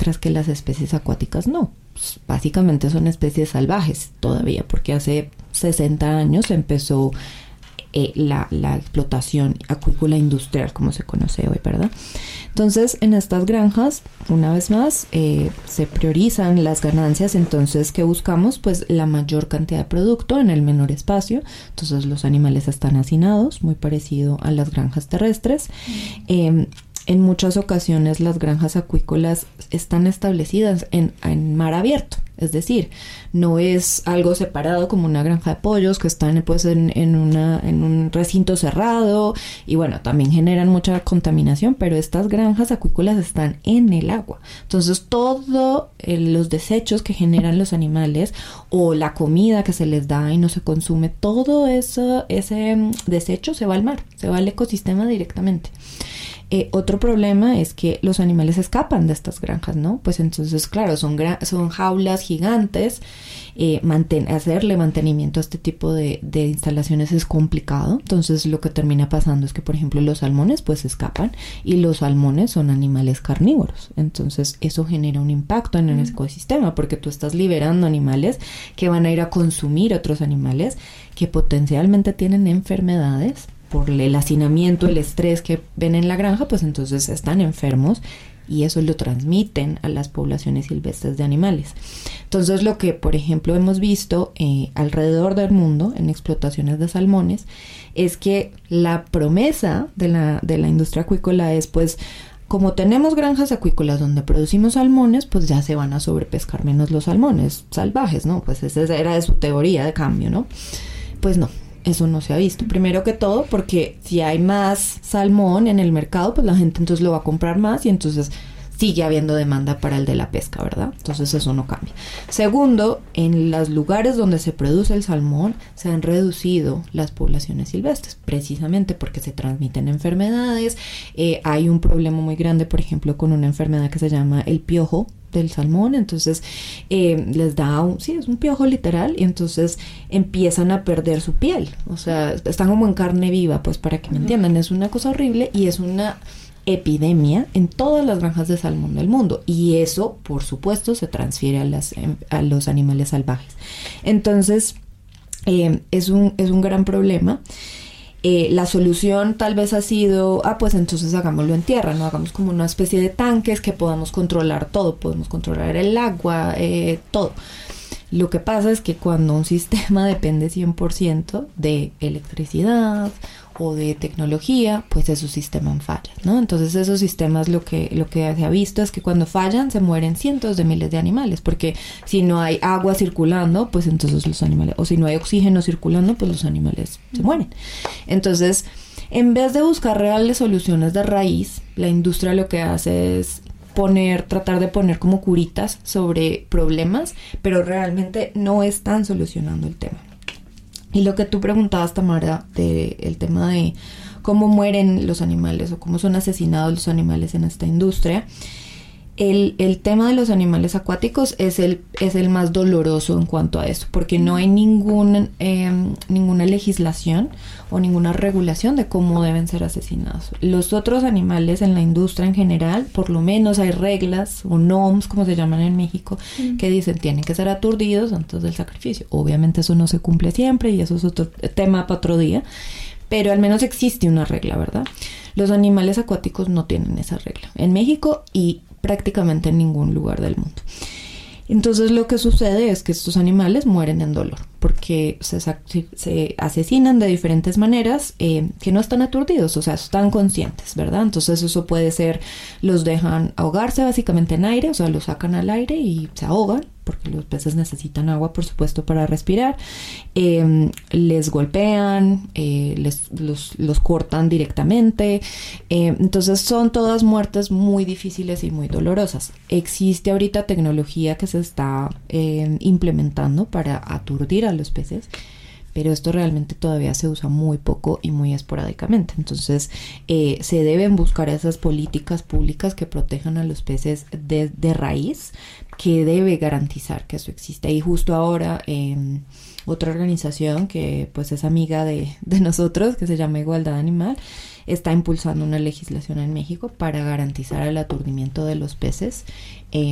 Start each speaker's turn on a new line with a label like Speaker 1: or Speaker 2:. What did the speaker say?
Speaker 1: mientras que las especies acuáticas no. Pues, básicamente son especies salvajes todavía, porque hace 60 años empezó la explotación acuícola industrial, como se conoce hoy, ¿verdad? Entonces, en estas granjas, una vez más, se priorizan las ganancias. Entonces, ¿qué buscamos? Pues la mayor cantidad de producto en el menor espacio. Entonces, los animales están hacinados, muy parecido a las granjas terrestres. En muchas ocasiones las granjas acuícolas están establecidas en mar abierto, es decir, no es algo separado como una granja de pollos que están pues en un recinto cerrado, y bueno, también generan mucha contaminación, pero estas granjas acuícolas están en el agua. Entonces todos los desechos que generan los animales o la comida que se les da y no se consume, todo ese desecho se va al mar, se va al ecosistema directamente. Otro problema es que los animales escapan de estas granjas, ¿no? Pues entonces, claro, son jaulas gigantes. Hacerle mantenimiento a este tipo de instalaciones es complicado. Entonces, lo que termina pasando es que, por ejemplo, los salmones pues escapan, y los salmones son animales carnívoros. Entonces, eso genera un impacto en el ecosistema, porque tú estás liberando animales que van a ir a consumir otros animales que potencialmente tienen enfermedades por el hacinamiento, el estrés que ven en la granja. Pues entonces están enfermos y eso lo transmiten a las poblaciones silvestres de animales. Entonces, lo que, por ejemplo, hemos visto alrededor del mundo en explotaciones de salmones es que la promesa de la industria acuícola es, pues, como tenemos granjas acuícolas donde producimos salmones, pues ya se van a sobrepescar menos los salmones salvajes, ¿no? Pues esa era de su teoría de cambio, ¿no? Pues no. Eso no se ha visto. Primero que todo, porque si hay más salmón en el mercado, pues la gente entonces lo va a comprar más, y entonces sigue habiendo demanda para el de la pesca, ¿verdad? Entonces eso no cambia. Segundo, en los lugares donde se produce el salmón se han reducido las poblaciones silvestres, precisamente porque se transmiten enfermedades. Hay un problema muy grande, por ejemplo, con una enfermedad que se llama el piojo del salmón. Entonces les da es un piojo literal, y entonces empiezan a perder su piel, o sea, están como en carne viva, pues, para que me entiendan. Es una cosa horrible y es una epidemia en todas las granjas de salmón del mundo, y eso, por supuesto, se transfiere a los animales salvajes. Entonces es un gran problema. La solución tal vez ha sido, pues entonces hagámoslo en tierra, ¿no? Hagamos como una especie de tanques que podamos controlar todo, podemos controlar el agua, todo. Lo que pasa es que cuando un sistema depende 100% de electricidad o de tecnología, pues esos sistemas fallan, ¿no? Entonces esos sistemas, lo que se ha visto es que cuando fallan se mueren cientos de miles de animales, porque si no hay agua circulando, pues entonces los animales, o si no hay oxígeno circulando, pues los animales se mueren. Entonces, en vez de buscar reales soluciones de raíz, la industria lo que hace es tratar de poner como curitas sobre problemas, pero realmente no están solucionando el tema. Y lo que tú preguntabas, Tamara, el tema de cómo mueren los animales o cómo son asesinados los animales en esta industria, el tema de los animales acuáticos es el más doloroso en cuanto a eso, porque no hay ninguna legislación o ninguna regulación de cómo deben ser asesinados. Los otros animales en la industria en general, por lo menos hay reglas o norms, como se llaman en México, que dicen tienen que ser aturdidos antes del sacrificio. Obviamente eso no se cumple siempre, y eso es otro tema para otro día, pero al menos existe una regla, ¿verdad? Los animales acuáticos no tienen esa regla en México y prácticamente en ningún lugar del mundo. Entonces lo que sucede es que estos animales mueren en dolor, porque se asesinan de diferentes maneras que no están aturdidos, o sea, están conscientes, ¿verdad? Entonces eso puede ser, los dejan ahogarse básicamente en aire, o sea, los sacan al aire y se ahogan, porque los peces necesitan agua, por supuesto, para respirar. Les golpean, los cortan directamente. Entonces son todas muertes muy difíciles y muy dolorosas. Existe ahorita tecnología que se está implementando para aturdir a los peces, pero esto realmente todavía se usa muy poco y muy esporádicamente. Entonces se deben buscar esas políticas públicas que protejan a los peces de raíz, que debe garantizar que eso existe. Y justo ahora otra organización que pues es amiga de nosotros, que se llama Igualdad Animal, está impulsando una legislación en México para garantizar el aturdimiento de los peces